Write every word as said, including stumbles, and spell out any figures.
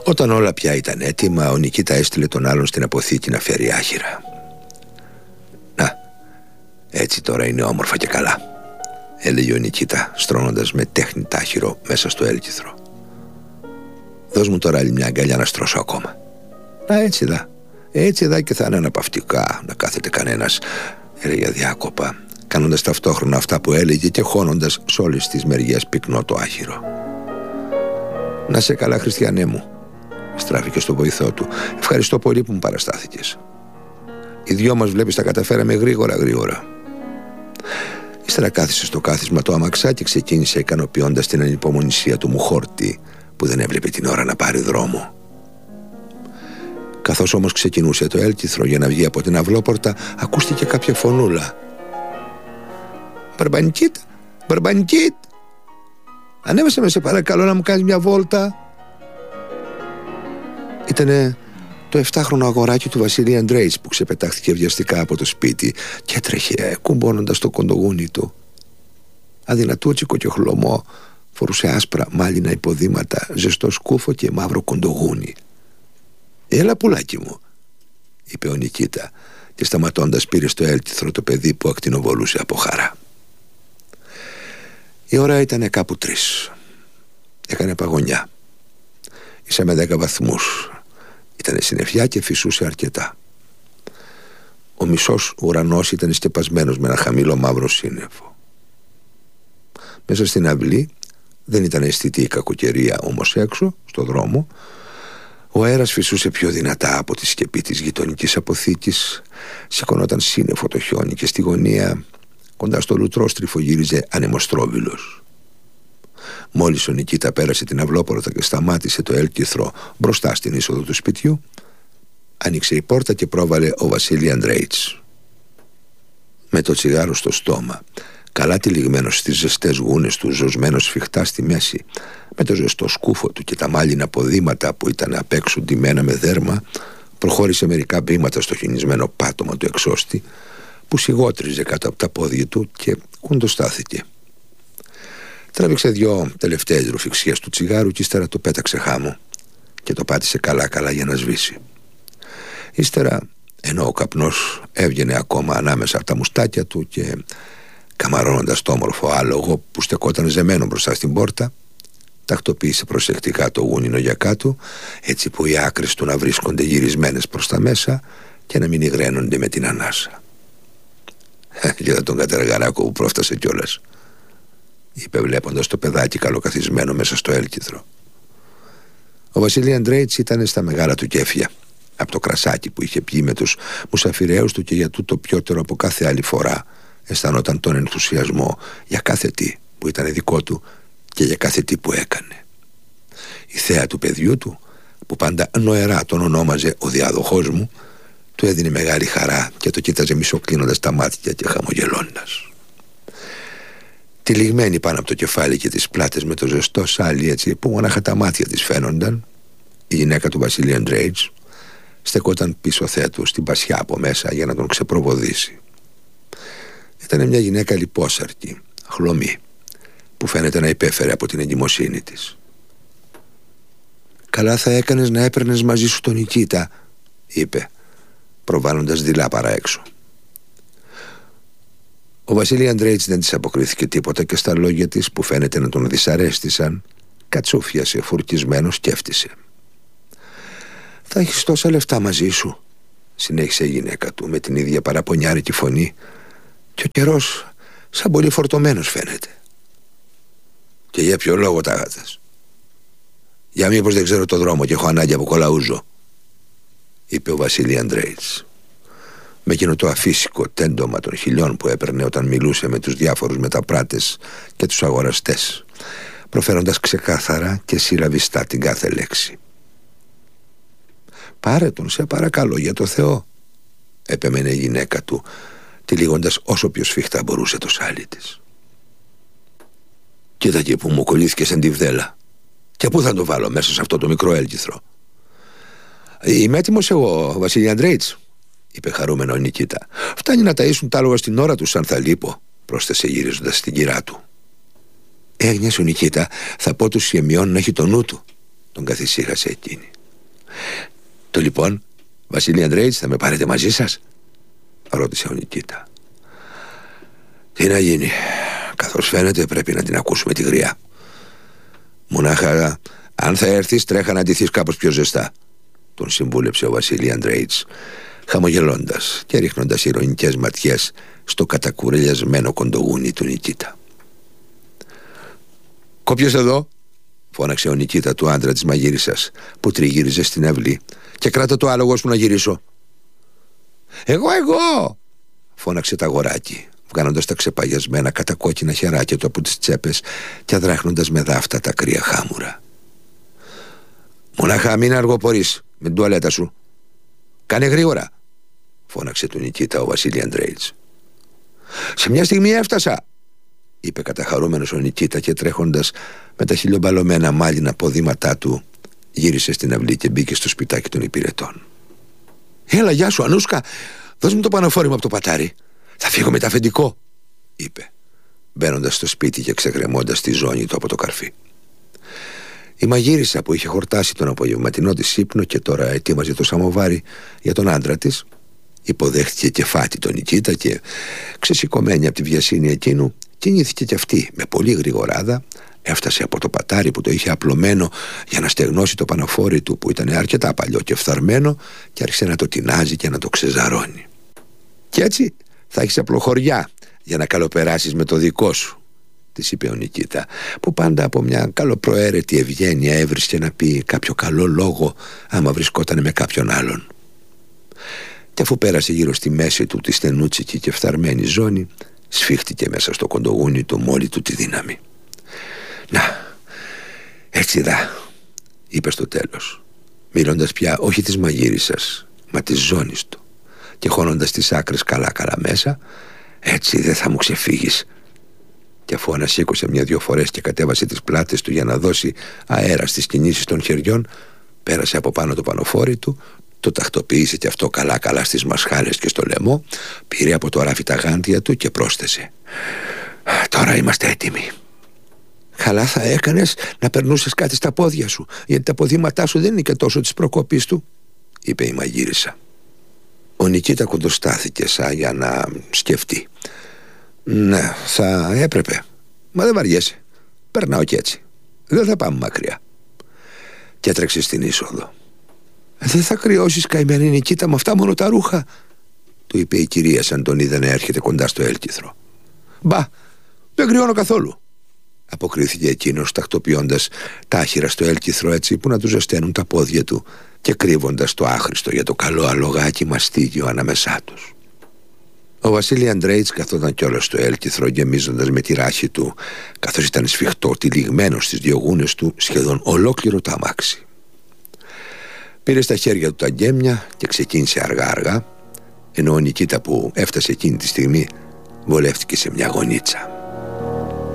Όταν όλα πια ήταν έτοιμα, ο Νικήτα έστειλε τον άλλον στην αποθήκη να φέρει άχυρα. «Να, έτσι τώρα είναι όμορφα και καλά», έλεγε ο Νικήτα, στρώνοντας με τέχνη τ' άχυρο μέσα στο έλκυθρο. «Δώσ' μου τώρα άλλη μια αγκαλιά να στρώσω ακόμα. Να, έτσι δα, έτσι δα και θα είναι αναπαυτικά να κάθεται κανένας», έλεγε αδιάκοπα, κάνοντας ταυτόχρονα αυτά που έλεγε και χώνοντας σ' όλες τις μεριές πυκνό το άχυρο. «Να σε καλά, Χριστιανέ μου», στράφηκε στο βοηθό του. «Ευχαριστώ πολύ που μου παραστάθηκες. Οι δυο μας, βλέπεις, τα καταφέραμε γρήγορα γρήγορα». Ύστερα κάθισε στο κάθισμα το αμαξά και ξεκίνησε ικανοποιώντας την ανυπομονησία του μουχόρτη που δεν έβλεπε την ώρα να πάρει δρόμο. Καθώς όμως ξεκινούσε το έλκυθρο για να βγει από την αυλόπορτα, ακούστηκε κάποια φωνούλα. «Μπαρμπανικίτ, Μπαρμπανικίτ, ανέβασε με σε παρακαλώ να μου κάνεις μια βόλτα». Ήτανε το εφτάχρονο αγοράκι του Βασίλη Αντρέιτς που ξεπετάχθηκε βιαστικά από το σπίτι και έτρεχε κουμπώνοντας το κοντογούνι του. Αδυνατούτσικο και χλωμό, φορούσε άσπρα μάλινα υποδήματα, ζεστό σκούφο και μαύρο κοντογούνι. «Έλα, πουλάκι μου», είπε ο Νικήτα και σταματώντας πήρε στο έλκυθρο το παιδί που ακτινοβολούσε από χαρά. Η ώρα ήταν κάπου τρεις. Έκανε παγωνιά. Ίσα με δέκα βαθμούς. Ήτανε συννεφιά και φυσούσε αρκετά. Ο μισός ουρανός ήταν σκεπασμένος με ένα χαμηλό μαύρο σύννεφο. Μέσα στην αυλή δεν ήταν αισθητή η κακοκαιρία, όμως έξω, στο δρόμο, ο αέρας φυσούσε πιο δυνατά από τη σκεπή της γειτονικής αποθήκης, σηκωνόταν σύννεφο το χιόνι και στη γωνία, κοντά στο λουτρόστριφο, γύριζε ανεμοστρόβιλος. Μόλις ο Νικήτα πέρασε την αυλόπορτα και σταμάτησε το έλκυθρο μπροστά στην είσοδο του σπιτιού, άνοιξε η πόρτα και πρόβαλε ο Βασίλη Αντρέιτς. Με το τσιγάρο στο στόμα, καλά τυλιγμένος στις ζεστές γούνες του, ζωσμένος σφιχτά στη μέση, με το ζεστό σκούφο του και τα μάλινα ποδήματα που ήταν απ' έξω ντυμένα με δέρμα, προχώρησε μερικά βήματα στο χιονισμένο πάτωμα του εξώστη, που σιγότριζε κάτω από τα πόδια του και κοντοστάθηκε. Τράβηξε δυο τελευταίες ρουφιξίες του τσιγάρου και ύστερα το πέταξε χάμω και το πάτησε καλά καλά για να σβήσει. Ύστερα, ενώ ο καπνός έβγαινε ακόμα ανάμεσα από τα μουστάκια του και καμαρώνοντας το όμορφο άλογο που στεκόταν ζεμένο μπροστά στην πόρτα, τακτοποίησε προσεκτικά το γούνινο για κάτω, έτσι που οι άκρες του να βρίσκονται γυρισμένες προς τα μέσα και να μην υγραίνονται με την ανάσα. «Για τον κατεργαράκο που πρόφτασε κιόλας», είπε βλέποντας το παιδάκι καλοκαθισμένο μέσα στο έλκυθρο. Ο Βασίλη Αντρέιτς ήταν στα μεγάλα του κέφια από το κρασάκι που είχε πιει με τους μουσαφιραίους του και για τούτο πιότερο από κάθε άλλη φορά αισθανόταν τον ενθουσιασμό για κάθε τι που ήταν δικό του και για κάθε τι που έκανε. Η θέα του παιδιού του, που πάντα νοερά τον ονόμαζε ο διάδοχός μου, του έδινε μεγάλη χαρά και το κοίταζε μισοκλίνοντας τα μάτια και χαμογελώντας. Τυλιγμένη πάνω από το κεφάλι και τις πλάτες με το ζεστό σάλι, έτσι που μονάχα τα μάτια της φαίνονταν, η γυναίκα του Βασίλη Αντρέιτς στεκόταν πίσω θέτου στην πασιά από μέσα για να τον ξεπροβοδίσει. Ήταν μια γυναίκα λιπόσαρκη, χλωμή, που φαίνεται να υπέφερε από την εγκυμοσύνη της. «Καλά θα έκανες να έπαιρνες μαζί σου τον Νικήτα», είπε, προβάλλοντας δειλά παρά έξω. Ο Βασίλη Αντρέιτς δεν της αποκρίθηκε τίποτα και στα λόγια της, που φαίνεται να τον δυσαρέστησαν, κατσούφιασε φουρκισμένος και έφτισε. «Θα έχεις τόσα λεφτά μαζί σου», συνέχισε η γυναίκα του με την ίδια παραπονιάρικη φωνή, «και ο καιρός σαν πολύ φορτωμένος φαίνεται». «Και για ποιο λόγο τα γάτας?» «Για μήπως δεν ξέρω το δρόμο και έχω ανάγκη από κολαούζο», είπε ο Βασίλη Αντρέιτς, με εκείνο το αφύσικο τέντομα των χιλιών που έπαιρνε όταν μιλούσε με τους διάφορους μεταπράτες και τους αγοραστές, προφέροντας ξεκάθαρα και συλλαβιστά την κάθε λέξη. «Πάρε τον, σε παρακαλώ, για το Θεό», επέμενε η γυναίκα του, τυλίγοντας όσο πιο σφιχτά μπορούσε το σάλι της. «Κοίτα εκεί που μου κολλήθηκε σαν τη βδέλα. Και πού θα το βάλω μέσα σε αυτό το μικρό έλκυθρο?» «Είμαι έτοιμος εγώ, Βασίλη Αντρέιτς», είπε χαρούμενο ο Νικήτα. «Φτάνει να ταΐσουν τα άλογα στην ώρα τους σαν θα λείπω», πρόσθεσε γυρίζοντας στην κυρά του. «Έγνιασε ο Νικήτα, θα πω του Σιεμιών να έχει το νου του», τον καθησύχασε εκείνη. Το λοιπόν, Βασίλη Αντρέιτς, θα με πάρετε μαζί σας? Ρώτησε ο Νικίτα. Τι να γίνει, καθώς φαίνεται πρέπει να την ακούσουμε τη γριά. Μονάχα αν θα έρθεις τρέχα να ντυθείς κάπως πιο ζεστά, τον συμβούλεψε ο Βασίλη Αντρέιτς, χαμογελώντας και ρίχνοντας ειρωνικές ματιές στο κατακουρελιασμένο κοντογούνι του Νικίτα. «Κόπιες εδώ», φώναξε ο Νικίτα του άντρα της μαγείρισας που τριγύριζε στην αυλή, «και κράτα το άλογο σου να γυρίσω». «Εγώ, εγώ», φώναξε το αγοράκι, βγάνοντας τα ξεπαγιασμένα κατακόκκινα χεράκια του από τις τσέπες και αδράχνοντας με δάφτα τα κρύα χάμουρα. «Μονάχα μην αργοπορείς με την τουαλέτα σου. Κάνε γρήγορα», φώναξε του Νικίτα ο Βασίλη Αντρέιτς. «Σε μια στιγμή έφτασα», είπε καταχαρούμενος ο Νικίτα και τρέχοντας με τα χιλιομπαλωμένα μάλινα ποδήματά του γύρισε στην αυλή και μπήκε στο σπιτάκι των υπηρετών. «Έλα, γεια σου Ανούσκα, δώσ' μου το πανοφόρι μου από το πατάρι. Θα φύγω με το αφεντικό», είπε, μπαίνοντας στο σπίτι και ξεγκρεμώντας τη ζώνη του από το καρφί. Η μαγείρισα που είχε χορτάσει τον απογευματινό της ύπνο και τώρα ετοίμαζε το σαμοβάρι για τον άντρα της, υποδέχτηκε κεφάτη τον Νικίτα και, ξεσηκωμένη από τη βιασύνη εκείνου, κινήθηκε κι αυτή με πολύ γρηγοράδα, έφτασε από το πατάρι που το είχε απλωμένο για να στεγνώσει το πανοφόρι του που ήταν αρκετά παλιό και φθαρμένο και άρχισε να το τεινάζει και να το ξεζαρώνει. «Κι έτσι θα έχεις απλοχωριά για να καλοπεράσεις με το δικό σου», της είπε ο Νικίτα, που πάντα από μια καλοπροαίρετη ευγένεια έβρισκε να πει κάποιο καλό λόγο άμα βρισκόταν με κάποιον άλλον. Και αφού πέρασε γύρω στη μέση του τη στενούτσικη και φθαρμένη ζώνη, σφίχτηκε μέσα στο κοντογούνι του μόλι του τη δύναμη. «Να, έτσι δα», είπε στο τέλος, μιλώντας πια όχι της μαγείρισας μα της ζώνης του και χώνοντας τις άκρες καλά καλά μέσα, «έτσι δεν θα μου ξεφύγεις». Και αφού ανασήκωσε μια-δυο φορές και κατέβασε τις πλάτες του για να δώσει αέρα στις κινήσεις των χεριών, πέρασε από πάνω το πανοφόρι του, το τακτοποίησε και αυτό καλά καλά στις μασχάλες και στο λαιμό, πήρε από το ράφι τα γάντια του και πρόσθεσε: «Τώρα είμαστε έτοιμοι». «Καλά θα έκανες να περνούσες κάτι στα πόδια σου, γιατί τα ποδήματά σου δεν είναι και τόσο της προκοπής του», είπε η μαγείρισα. Ο Νικίτα κοντοστάθηκε σαν για να σκεφτεί. «Ναι, θα έπρεπε. Μα δεν βαριέσαι. Περνάω κι έτσι. Δεν θα πάμε μακριά». Και έτρεξε στην είσοδο. «Δεν θα κρυώσεις, καημένη Νικίτα, με αυτά μόνο τα ρούχα», του είπε η κυρία σαν τον είδε να έρχεται κοντά στο έλκυθρο. «Μπα, δεν κρυώνω καθόλου», αποκρίθηκε εκείνος, τακτοποιώντας τα άχυρα στο έλκυθρο έτσι που να του ζεσταίνουν τα πόδια του και κρύβοντας το άχρηστο για το καλό αλογάκι μαστίγιο ανάμεσά τους. Ο Βασίλη Αντρέιτς καθόταν κιόλας στο έλκυθρο γεμίζοντας με τη ράχη του, καθώς ήταν σφιχτό τυλιγμένο στις δύο γούνες του σχεδόν ολόκληρο το αμάξι. Πήρε στα χέρια του τα γκέμια και ξεκίνησε αργά αργά, ενώ ο Νικίτα που έφτασε εκείνη τη στιγμή βολεύτηκε σε μια γωνίτσα.